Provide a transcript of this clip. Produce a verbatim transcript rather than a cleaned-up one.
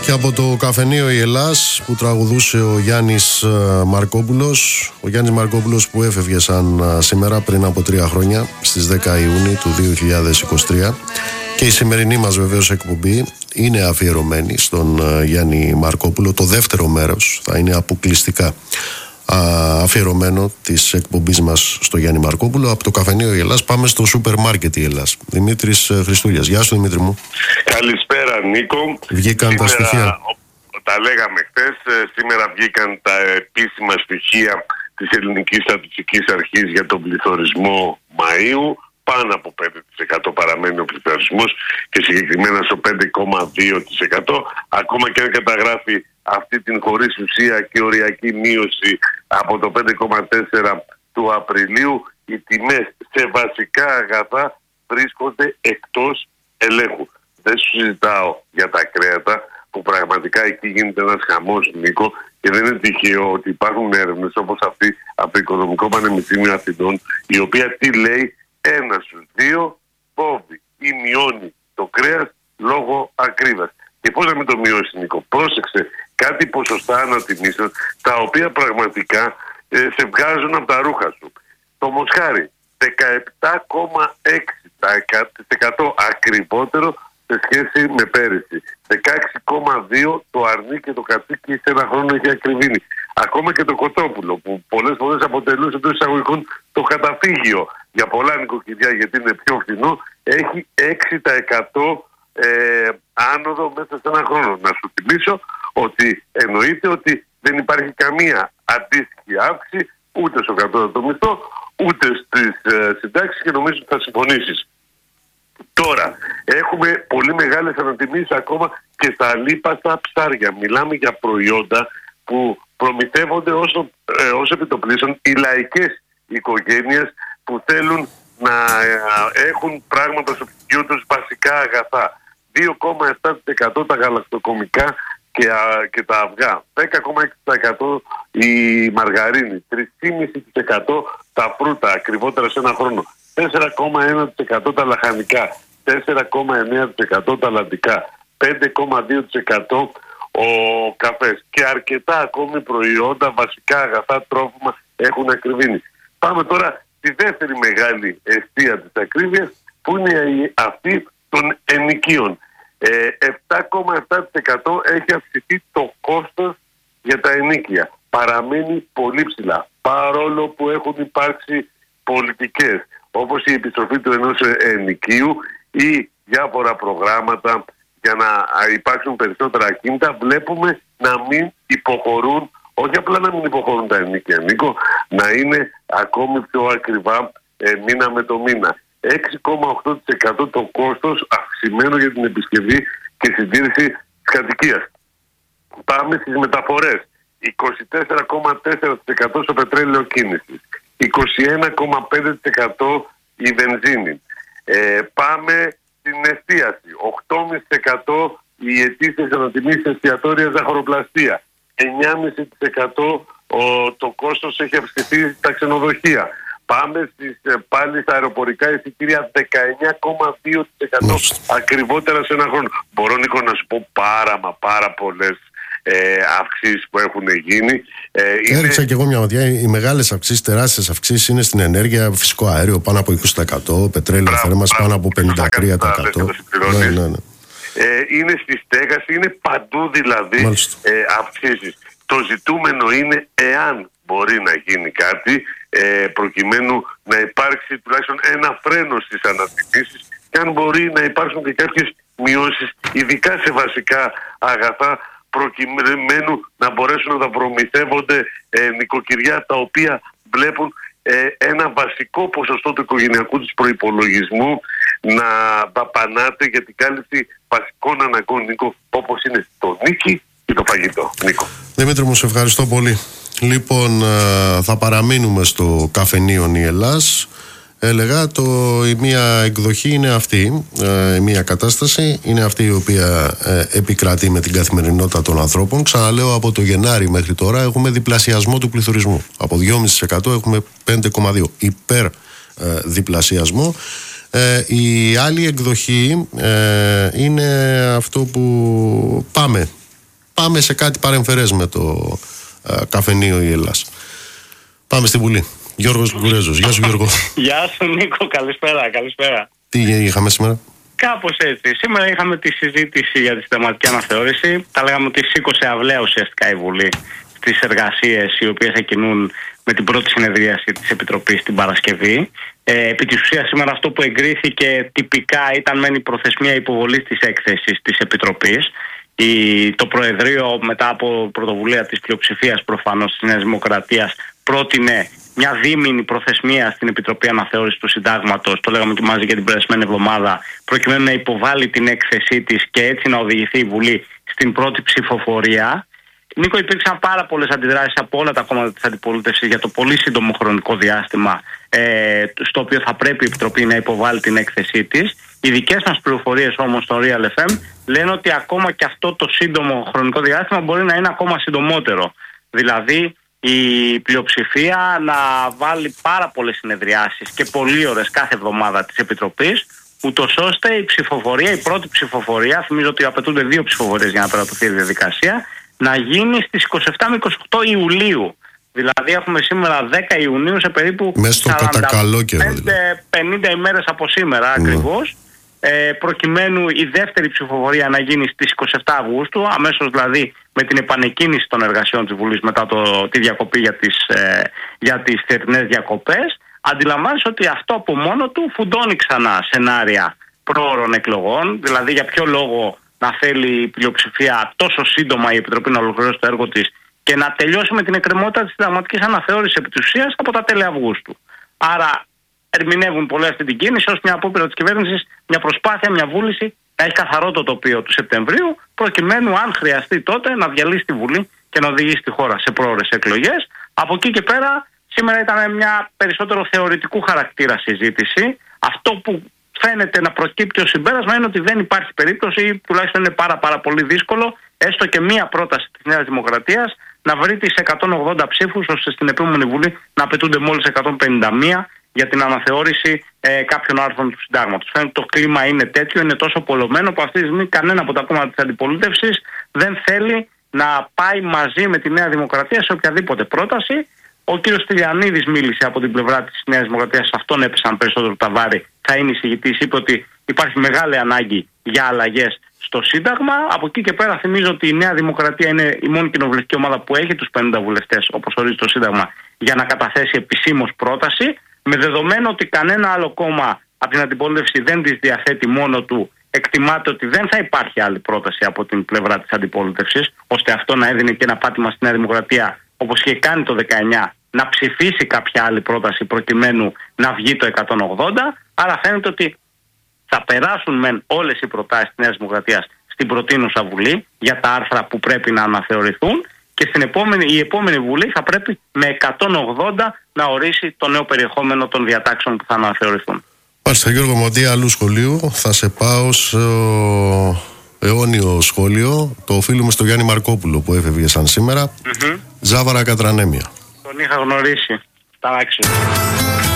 Και από το καφενείο η Ελλάς που τραγουδούσε ο Γιάννης Μαρκόπουλος. Ο Γιάννης Μαρκόπουλος που έφευγε σαν σήμερα πριν από τρία χρόνια, στις δέκα Ιουνίου του δύο χιλιάδες είκοσι τρία. Και η σημερινή μας βεβαίως εκπομπή είναι αφιερωμένη στον Γιάννη Μαρκόπουλο. Το δεύτερο μέρος θα είναι αποκλειστικά αφιερωμένο της εκπομπής μας στο Γιάννη Μαρκόπουλο. Από το καφενείο η Ελλάς πάμε στο σούπερ μάρκετ η Ελλάς. Δημήτρης Χριστούλιας. Γεια σου Δημήτρη μου. Καλησπέρα Νίκο. Βγήκαν σήμερα, τα στοιχεία. Τα λέγαμε χθες. Σήμερα βγήκαν τα επίσημα στοιχεία της Ελληνικής Στατιστικής Αρχής για τον πληθωρισμό Μαΐου. Πάνω από πέντε τοις εκατό παραμένει ο πληθωρισμός και συγκεκριμένα στο πέντε κόμμα δύο τοις εκατό. Ακόμα και αν καταγράφει αυτή την χωρίς ουσία και οριακή μείωση από το πέντε κόμμα τέσσερα του Απριλίου, οι τιμές σε βασικά αγαθά βρίσκονται εκτός ελέγχου. Δεν σου συζητάω για τα κρέατα, που πραγματικά εκεί γίνεται ένας χαμός, Νίκο, και δεν είναι τυχαίο ότι υπάρχουν έρευνες όπως αυτή από το Οικονομικό Πανεπιστήμιο Αθηνών, η οποία τι λέει? Ένα στους δύο κόβει ή μειώνει το κρέας λόγω ακρίβειας. Και πώς να μην το μειώσει, Νίκο? Πρόσεξε, κάτι ποσοστά ανατιμήσεων τα οποία πραγματικά ε, σε βγάζουν από τα ρούχα σου. Το μοσχάρι δεκαεπτά κόμμα έξι τοις εκατό ακριβότερο σε σχέση με πέρυσι. δεκαέξι κόμμα δύο το αρνί και το κατσίκι σε ένα χρόνο έχει ακριβήνει. Ακόμα και το κοτόπουλο που πολλές φορές αποτελούσε εντός εισαγωγικών το καταφύγιο για πολλά νοικοκυριά γιατί είναι πιο φθηνό, έχει έξι τοις εκατό ε, άνοδο μέσα σε ένα χρόνο. Να σου θυμίσω ότι εννοείται ότι δεν υπάρχει καμία αντίστοιχη αύξηση ούτε στο κατώτατο μισθό ούτε στις ε, συντάξεις και νομίζω ότι θα συμφωνήσεις. Τώρα, έχουμε πολύ μεγάλες ανατιμήσεις ακόμα και στα αλίπαστα ψάρια. Μιλάμε για προϊόντα που προμηθεύονται όσο, ε, όσο επιτοπλίστων οι λαϊκές οικογένειες που θέλουν να ε, έχουν πράγματα στο ψυγείο τους βασικά αγαθά. δύο κόμμα επτά τοις εκατό τα γαλακτοκομικά και, α, και τα αυγά, δέκα κόμμα έξι τοις εκατό η μαργαρίνη, τρία κόμμα πέντε τοις εκατό τα φρούτα, ακριβότερα σε ένα χρόνο, τέσσερα κόμμα ένα τοις εκατό τα λαχανικά, τέσσερα κόμμα εννέα τοις εκατό τα λαντικά, πέντε κόμμα δύο τοις εκατό ο καφές και αρκετά ακόμη προϊόντα, βασικά αγαθά, τρόφιμα έχουν ακριβήνει. Πάμε τώρα στη δεύτερη μεγάλη αιστεία της ακρίβειας που είναι αυτή των ενοικίων. Ε, επτά κόμμα επτά τοις εκατό έχει αυξηθεί το κόστος για τα ενοίκια. Παραμένει πολύ ψηλά παρόλο που έχουν υπάρξει πολιτικές όπως η επιστροφή του ενός ενοικίου ή διάφορα προγράμματα για να υπάρξουν περισσότερα ακίνητα. Βλέπουμε να μην υποχωρούν, όχι απλά να μην υποχωρούν τα ενοίκια, Νίκο, να είναι ακόμη πιο ακριβά ε, μήνα με το μήνα. έξι κόμμα οκτώ τοις εκατό το κόστος αυξημένο για την επισκευή και συντήρηση της κατοικίας. Πάμε στις μεταφορές. είκοσι τέσσερα κόμμα τέσσερα τοις εκατό στο πετρέλαιο κίνησης. είκοσι ένα κόμμα πέντε τοις εκατό η βενζίνη. Ε, πάμε στην εστίαση. οκτώ κόμμα πέντε τοις εκατό οι αιτήσεις ανατιμήσεις εστιατόρια ζαχαροπλαστεία. εννιά κόμμα πέντε τοις εκατό ο, το κόστος έχει αυξηθεί στα ξενοδοχεία. Πάμε στις, πάλι στα αεροπορικά εισιτήρια δεκαεννιά κόμμα δύο τοις εκατό ακριβότερα σε ένα χρόνο. Μπορώ, Νίκο, να σου πω πάρα μα πάρα πολλές ε, αυξήσεις που έχουν γίνει. Ε, Έριξα είναι... και εγώ μια ματιά. Οι μεγάλες αυξήσεις, τεράστιες αυξήσεις είναι στην ενέργεια, φυσικό αέριο πάνω από είκοσι τοις εκατό, πετρέλαιο θέρμανσης πάνω από πενήντα τρία τοις εκατό. Ναι, ναι, ναι. Ε, είναι στη στέγαση, είναι παντού δηλαδή ε, αυξήσεις. Το ζητούμενο είναι εάν μπορεί να γίνει κάτι ε, προκειμένου να υπάρξει τουλάχιστον ένα φρένο στις ανατιμήσεις και αν μπορεί να υπάρξουν και κάποιες μειώσεις ειδικά σε βασικά αγαθά προκειμένου να μπορέσουν να τα προμηθεύονται ε, νοικοκυριά τα οποία βλέπουν ε, ένα βασικό ποσοστό του οικογενειακού τους προϋπολογισμού να δαπανάται για την κάλυψη βασικών αναγκών, Νίκο, όπως είναι το νίκη και το φαγητό. Νίκο. Δημήτρη μου, σε ευχαριστώ πολύ. Λοιπόν, θα παραμείνουμε στο καφενείο η Ελλάς. Έλεγα, το, η μία εκδοχή είναι αυτή, η μία κατάσταση είναι αυτή η οποία ε, επικρατεί με την καθημερινότητα των ανθρώπων. Ξαναλέω, από το Γενάρη μέχρι τώρα έχουμε διπλασιασμό του πληθωρισμού. Από δύο κόμμα πέντε τοις εκατό έχουμε πέντε κόμμα δύο τοις εκατό υπέρ ε, διπλασιασμό. Ε, η άλλη εκδοχή ε, είναι αυτό που πάμε πάμε σε κάτι παρεμφερές με το α, καφενείο η Ελλάς. Πάμε στην Βουλή. Γιώργος Γκουρέζος. Γεια σου, Γιώργο. Γεια σου, Νίκο. Καλησπέρα, καλησπέρα. Τι είχαμε σήμερα? Κάπως έτσι. Σήμερα είχαμε τη συζήτηση για τη συνταγματική αναθεώρηση. Τα λέγαμε ότι σήκωσε αυλαία ουσιαστικά η Βουλή στις εργασίες οι οποίες θα κινούν με την πρώτη συνεδρίαση της Επιτροπής την Παρασκευή. Ε, επί της ουσίας σήμερα αυτό που εγκρίθηκε τυπικά ήταν μεν η προθεσμία υποβολής της έκθεσης της Επιτροπής. Η, το Προεδρείο, μετά από πρωτοβουλία της πλειοψηφίας προφανώς της Νέας Δημοκρατίας, πρότεινε μια δίμηνη προθεσμία στην Επιτροπή Αναθεώρησης του Συντάγματος, το λέγαμε και μαζί για την περασμένη εβδομάδα, προκειμένου να υποβάλει την έκθεσή της και έτσι να οδηγηθεί η Βουλή στην πρώτη ψηφοφορία. Νίκο, υπήρξαν πάρα πολλές αντιδράσεις από όλα τα κόμματα της αντιπολίτευσης για το πολύ σύντομο χρονικό διάστημα ε, στο οποίο θα πρέπει η Επιτροπή να υποβάλει την έκθεσή της. Οι δικές μας πληροφορίες όμως στο Real εφ εμ λένε ότι ακόμα και αυτό το σύντομο χρονικό διάστημα μπορεί να είναι ακόμα συντομότερο. Δηλαδή η πλειοψηφία να βάλει πάρα πολλές συνεδριάσεις και πολύ ώρες κάθε εβδομάδα της Επιτροπής, ούτως ώστε η ψηφοφορία, η πρώτη ψηφοφορία, θυμίζω ότι απαιτούνται δύο ψηφοφορίες για να περατωθεί η διαδικασία, να γίνει στις είκοσι επτά με είκοσι οκτώ Ιουλίου. Δηλαδή έχουμε σήμερα δέκα Ιουνίου σε περίπου σαράντα πέντε πενήντα ημέρες από σήμερα ακριβώς, ε, προκειμένου η δεύτερη ψηφοφορία να γίνει στις είκοσι επτά Αυγούστου, αμέσως δηλαδή με την επανεκκίνηση των εργασιών της Βουλής μετά το, τη διακοπή για τις, ε, για τις θερινές διακοπές. Αντιλαμβάνεσαι ότι αυτό από μόνο του φουντώνει ξανά σενάρια πρόωρων εκλογών, δηλαδή για ποιο λόγο να θέλει η πλειοψηφία τόσο σύντομα η Επιτροπή να ολοκληρώσει το έργο της και να τελειώσει με την εκκρεμότητα της συνταγματικής αναθεώρησης επί της ουσίας από τα τέλη Αυγούστου. Άρα ερμηνεύουν πολλοί αυτή την κίνηση ως μια απόπειρα της κυβέρνησης, μια προσπάθεια, μια βούληση να έχει καθαρό το τοπίο του Σεπτεμβρίου, προκειμένου αν χρειαστεί τότε να διαλύσει τη Βουλή και να οδηγήσει τη χώρα σε πρόωρες εκλογές. Από εκεί και πέρα, σήμερα ήταν μια περισσότερο θεωρητικού χαρακτήρα συζήτηση. Αυτό που φαίνεται να προκύπτει ως συμπέρασμα είναι ότι δεν υπάρχει περίπτωση, τουλάχιστον είναι πάρα, πάρα πολύ δύσκολο, έστω και μία πρόταση της Νέας Δημοκρατίας να βρει τις εκατόν ογδόντα ψήφους, ώστε στην επόμενη Βουλή να απαιτούνται μόλις εκατόν πενήντα μία για την αναθεώρηση ε, κάποιων άρθρων του Συντάγματος. Φαίνεται το κλίμα είναι τέτοιο, είναι τόσο πολλωμένο που αυτή τη στιγμή κανένα από τα κόμματα της αντιπολίτευσης δεν θέλει να πάει μαζί με τη Νέα Δημοκρατία σε οποιαδήποτε πρόταση. Ο κύριος Στυλιανίδης μίλησε από την πλευρά της Νέας Δημοκρατίας, σε αυτόν έπεσαν περισσότερο τα βάρη, θα είναι εισηγητής, είπε ότι υπάρχει μεγάλη ανάγκη για αλλαγές στο Σύνταγμα. Από εκεί και πέρα θυμίζω ότι η Νέα Δημοκρατία είναι η μόνη κοινοβουλευτική ομάδα που έχει τους πενήντα βουλευτές, όπως ορίζει το Σύνταγμα, για να καταθέσει επισήμως πρόταση, με δεδομένο ότι κανένα άλλο κόμμα από την αντιπολίτευση δεν τις διαθέτει μόνο του. Εκτιμάται ότι δεν θα υπάρχει άλλη πρόταση από την πλευρά της αντιπολίτευσης, ώστε αυτό να έδινε και ένα πάτημα στη Νέα Δημοκρατία, όπως είχε κάνει το δεκαεννιά, να ψηφίσει κάποια άλλη πρόταση προκειμένου να βγει το εκατόν ογδόντα. Άρα φαίνεται ότι θα περάσουν μεν όλες οι προτάσεις της Νέας Δημοκρατίας στην προτείνουσα Βουλή για τα άρθρα που πρέπει να αναθεωρηθούν και στην επόμενη, η επόμενη Βουλή θα πρέπει με εκατόν ογδόντα να ορίσει το νέο περιεχόμενο των διατάξεων που θα αναθεωρηθούν. Μάλιστα, Γιώργο μου, αντί αλλού σχολείου θα σε πάω σε αιώνιο σχόλιο. Το οφείλουμε στο Γιάννη Μαρκόπουλο που έφευγε σαν σήμερα. Mm-hmm. Ζάβαρα Κατρανέμια. Τον είχα γνωρίσει. Τα άξιο.